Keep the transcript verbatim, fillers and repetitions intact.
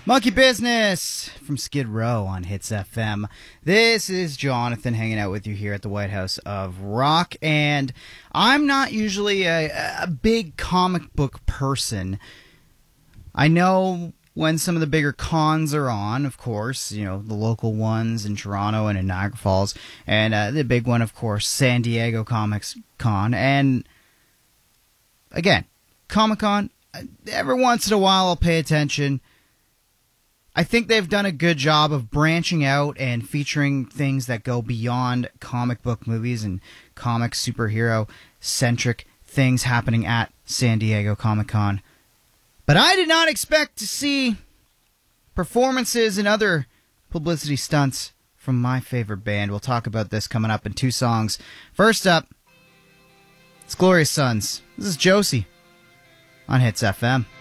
Monkey Business from Skid Row on Hits F M. This is Jonathan hanging out with you here at the White House of Rock, and I'm not usually a, a big comic book person. I know when some of the bigger cons are on, of course, you know, the local ones in Toronto and in Niagara Falls, and uh, the big one, of course, San Diego Comics Con, and again, Comic-Con, every once in a while I'll pay attention. I think they've done a good job of branching out and featuring things that go beyond comic book movies and comic superhero-centric things happening at San Diego Comic-Con. But I did not expect to see performances and other publicity stunts from my favorite band. We'll talk about this coming up in two songs. First up, it's Glorious Sons. This is Josie on Hits F M.